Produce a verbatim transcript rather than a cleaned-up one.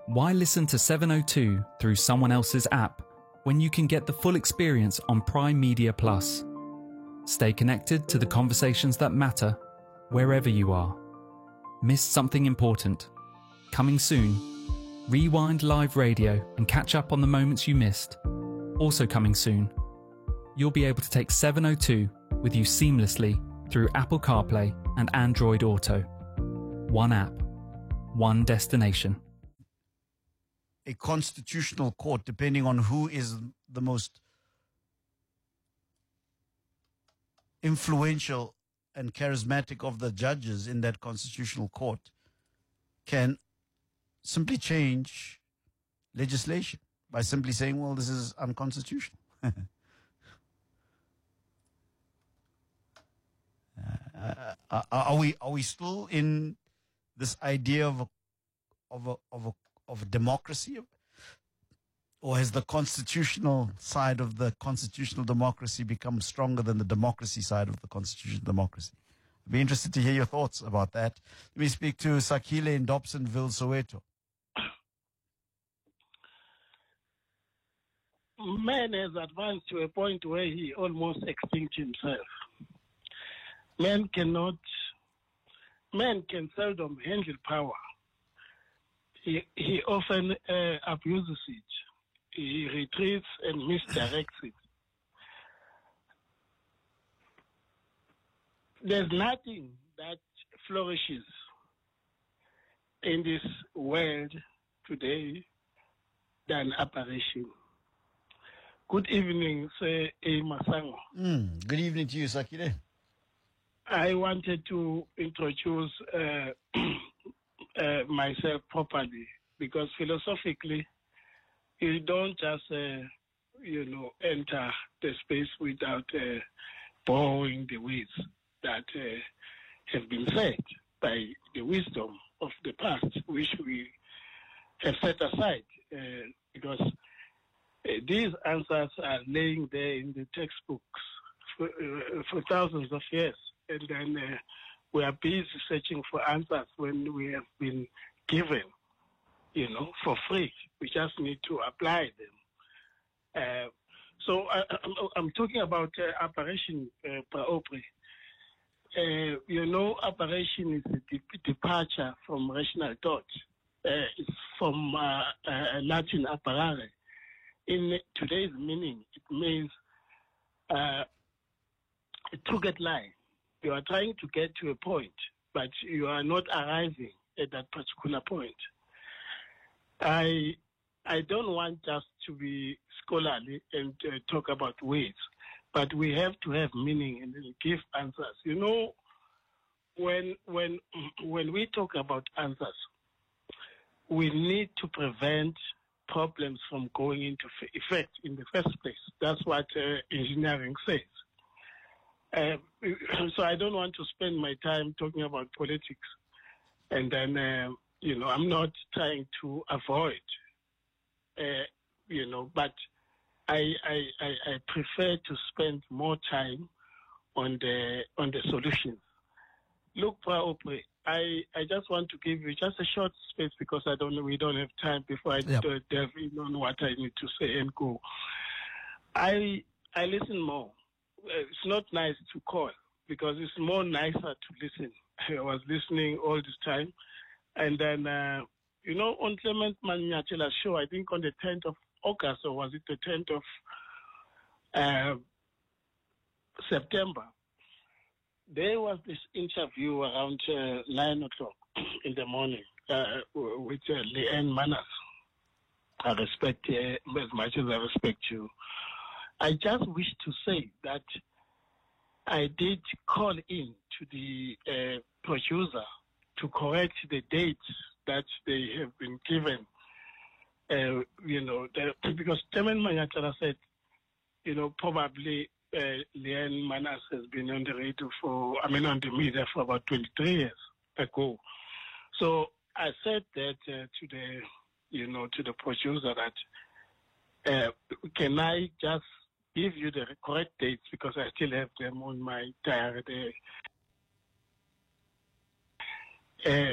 Why listen to seven oh two through someone else's app when you can get the full experience on Prime Media Plus? Stay connected to the conversations that matter wherever you are. Missed something important? Coming soon. Rewind live radio and catch up on the moments you missed. Also coming soon. You'll be able to take seven oh two with you seamlessly through Apple CarPlay and Android Auto. One app, one destination. A constitutional court, depending on who is the most influential and charismatic of the judges in that constitutional court, can simply change legislation by simply saying, well, this is unconstitutional. uh, uh, are we are we still in this idea of a, of a, of a of a democracy, or has the constitutional side of the constitutional democracy become stronger than the democracy side of the constitutional democracy? I'd be interested to hear your thoughts about that. Let me speak to Sakhile in Dobsonville, Soweto. Man has advanced to a point where he almost extinct himself. Man cannot, man can seldom handle power. He, he often uh, abuses it. He retreats and misdirects it. There's nothing that flourishes in this world today than apparition. Good evening, Sir A. Masango. Mm, good evening to you, Sakhile. I wanted to introduce uh, Uh, myself properly, because philosophically you don't just uh, you know enter the space without uh, borrowing the words that uh, have been said by the wisdom of the past, which we have set aside, uh, because uh, these answers are laying there in the textbooks for, uh, for thousands of years, and then uh, we are busy searching for answers when we have been given, you know, for free. We just need to apply them. Uh, so I, I'm, I'm talking about uh, apparition, uh, Praopri. Uh, you know, apparition is a de- departure from rational thought. Uh, it's from uh, uh, Latin apparare. In today's meaning, it means uh, to get line. You are trying to get to a point, but you are not arriving at that particular point. I I don't want just to be scholarly and uh, talk about words, but we have to have meaning and give answers. You know, when when when we talk about answers, we need to prevent problems from going into effect in the first place. That's what uh, engineering says. Uh, so I don't want to spend my time talking about politics, and then uh, you know I'm not trying to avoid, uh, you know, but I, I I I prefer to spend more time on the on the solutions. Look, Praopre, I I just want to give you just a short space because I don't we don't have time before I yep. delve in on what I need to say and go. I I listen more. It's not nice to call because it's more nicer to listen. I was listening all this time. And then, uh, you know, on Clement Manyachela's show, I think on the tenth of August, or was it the tenth of uh, September, there was this interview around uh, nine o'clock in the morning uh, with uh, Leanne Manas. I respect uh, as much as I respect you. I just wish to say that I did call in to the uh, producer to correct the dates that they have been given. Uh, you know, the, because Temen Manyatala said, you know, probably uh, Leanne Manas has been on the radio for, I mean, on the media for about twenty-three years ago. So I said that uh, to the, you know, to the producer that, uh, can I just give you the correct dates because I still have them on my diary there. Uh,